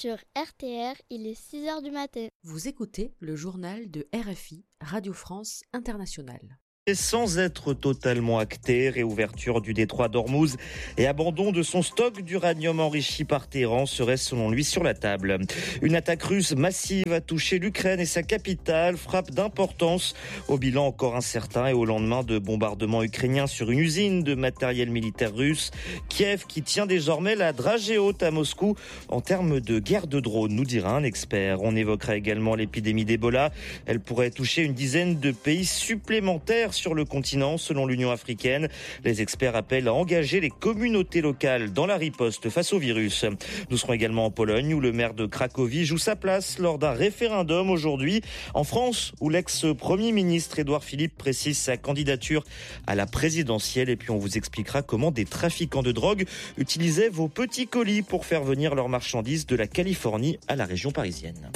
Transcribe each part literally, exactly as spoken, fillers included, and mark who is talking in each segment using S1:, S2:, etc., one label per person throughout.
S1: Sur R T R, il est six heures du matin.
S2: Vous écoutez le journal de R F I, Radio France Internationale.
S3: Et sans être totalement acté, réouverture du détroit d'Ormuz et abandon de son stock d'uranium enrichi par Téhéran serait selon lui sur la table. Une attaque russe massive a touché l'Ukraine et sa capitale, frappe d'importance au bilan encore incertain et au lendemain de bombardements ukrainiens sur une usine de matériel militaire russe. Kiev qui tient désormais la dragée haute à Moscou en termes de guerre de drones, nous dira un expert. On évoquera également l'épidémie d'Ebola. Elle pourrait toucher une dizaine de pays supplémentaires sur le continent, selon l'Union africaine. Les experts appellent à engager les communautés locales dans la riposte face au virus. Nous serons également en Pologne, où le maire de Cracovie joue sa place lors d'un référendum aujourd'hui. En France, où l'ex-premier ministre Édouard Philippe précise sa candidature à la présidentielle. Et puis on vous expliquera comment des trafiquants de drogue utilisaient vos petits colis pour faire venir leurs marchandises de la Californie à la région parisienne.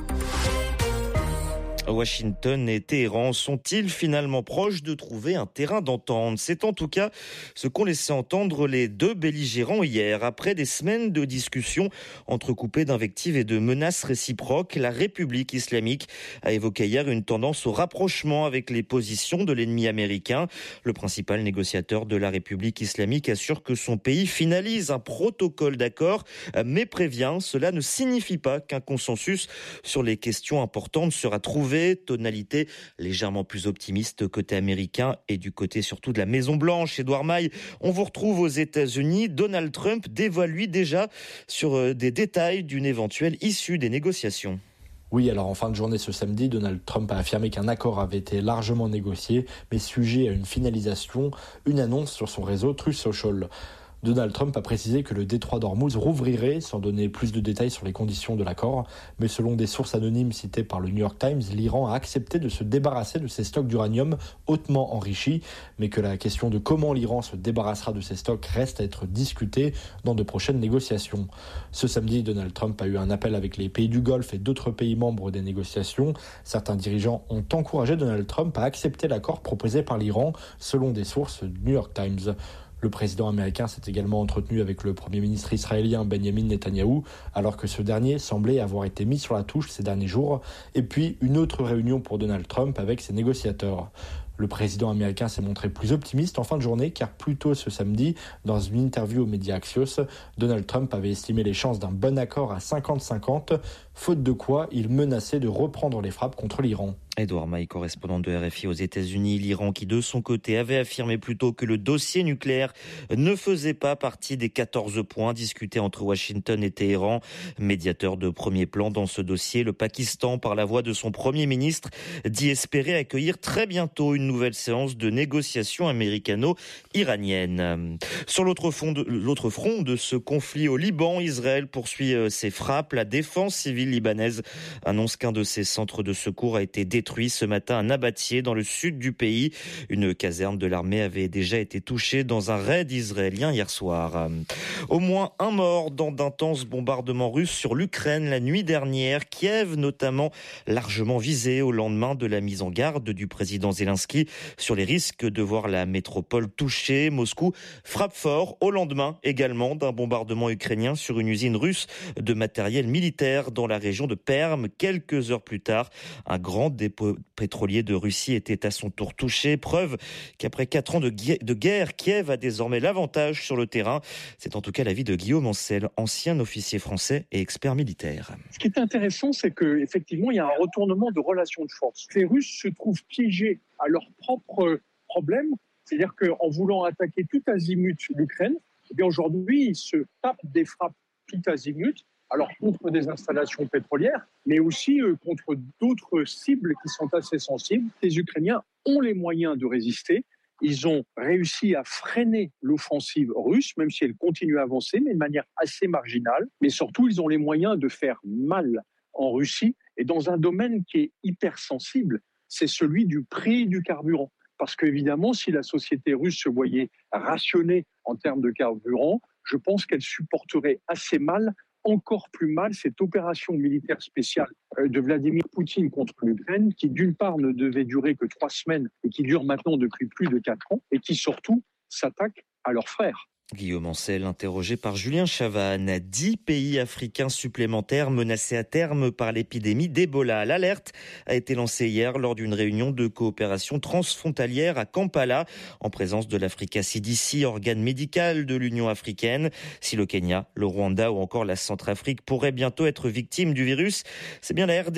S3: Washington et Téhéran sont-ils finalement proches de trouver un terrain d'entente ? C'est en tout cas ce qu'ont laissé entendre les deux belligérants hier. Après des semaines de discussions entrecoupées d'invectives et de menaces réciproques, la République islamique a évoqué hier une tendance au rapprochement avec les positions de l'ennemi américain. Le principal négociateur de la République islamique assure que son pays finalise un protocole d'accord, mais prévient, cela ne signifie pas qu'un consensus sur les questions importantes sera trouvé. Tonalité légèrement plus optimiste côté américain et du côté surtout de la Maison-Blanche. Édouard Maille, on vous retrouve aux États-Unis. Donald Trump dévoile lui déjà sur des détails d'une éventuelle issue des négociations.
S4: Oui, alors en fin de journée ce samedi, Donald Trump a affirmé qu'un accord avait été largement négocié, mais sujet à une finalisation, une annonce sur son réseau Truth Social. Donald Trump a précisé que le détroit d'Ormuz rouvrirait, sans donner plus de détails sur les conditions de l'accord. Mais selon des sources anonymes citées par le New York Times, l'Iran a accepté de se débarrasser de ses stocks d'uranium hautement enrichis, mais que la question de comment l'Iran se débarrassera de ses stocks reste à être discutée dans de prochaines négociations. Ce samedi, Donald Trump a eu un appel avec les pays du Golfe et d'autres pays membres des négociations. Certains dirigeants ont encouragé Donald Trump à accepter l'accord proposé par l'Iran, selon des sources du New York Times. Le président américain s'est également entretenu avec le premier ministre israélien Benjamin Netanyahou, alors que ce dernier semblait avoir été mis sur la touche ces derniers jours. Et puis, une autre réunion pour Donald Trump avec ses négociateurs. Le président américain s'est montré plus optimiste en fin de journée, car plus tôt ce samedi, dans une interview aux médias Axios, Donald Trump avait estimé les chances d'un bon accord à cinquante cinquante, faute de quoi il menaçait de reprendre les frappes contre l'Iran.
S3: Édouard Maille, correspondant de R F I aux États-Unis, l'Iran qui de son côté avait affirmé plus tôt que le dossier nucléaire ne faisait pas partie des quatorze points discutés entre Washington et Téhéran. Médiateur de premier plan dans ce dossier, le Pakistan, par la voix de son premier ministre, dit espérer accueillir très bientôt une nouvelle séance de négociations américano-iraniennes. Sur l'autre front, de, l'autre front de ce conflit au Liban, Israël poursuit ses frappes. La défense civile libanaise annonce qu'un de ses centres de secours a été détruit ce matin à Nabatieh, dans le sud du pays. Une caserne de l'armée avait déjà été touchée dans un raid israélien hier soir. Au moins un mort dans d'intenses bombardements russes sur l'Ukraine la nuit dernière. Kiev notamment largement visé au lendemain de la mise en garde du président Zelensky sur les risques de voir la métropole touchée. Moscou frappe fort au lendemain également d'un bombardement ukrainien sur une usine russe de matériel militaire dans la région de Perm. Quelques heures plus tard, un grand dépôt pétrolier de Russie était à son tour touché. Preuve qu'après quatre ans de guerre, Kiev a désormais l'avantage sur le terrain. C'est en tout cas l'avis de Guillaume Ancel, ancien officier français et expert militaire.
S5: Ce qui est intéressant, c'est qu'effectivement, il y a un retournement de relations de force. Les Russes se trouvent piégés à leurs propres problèmes, c'est-à-dire qu'en voulant attaquer tout azimut l'Ukraine, eh bien aujourd'hui, ils se tapent des frappes tout azimut, alors contre des installations pétrolières, mais aussi euh, contre d'autres cibles qui sont assez sensibles. Les Ukrainiens ont les moyens de résister. Ils ont réussi à freiner l'offensive russe, même si elle continue à avancer, mais de manière assez marginale. Mais surtout, ils ont les moyens de faire mal en Russie, et dans un domaine qui est hypersensible, c'est celui du prix du carburant. Parce qu'évidemment, si la société russe se voyait rationnée en termes de carburant, je pense qu'elle supporterait assez mal, encore plus mal, cette opération militaire spéciale de Vladimir Poutine contre l'Ukraine, qui d'une part ne devait durer que trois semaines et qui dure maintenant depuis plus de quatre ans, et qui surtout s'attaque à leurs frères.
S3: Guillaume Ancel, interrogé par Julien Chavannes. Dix pays africains supplémentaires menacés à terme par l'épidémie d'Ebola. L'alerte a été lancée hier lors d'une réunion de coopération transfrontalière à Kampala, en présence de l'Africa C D C, organe médical de l'Union africaine. Si le Kenya, le Rwanda ou encore la Centrafrique pourraient bientôt être victimes du virus, c'est bien la R D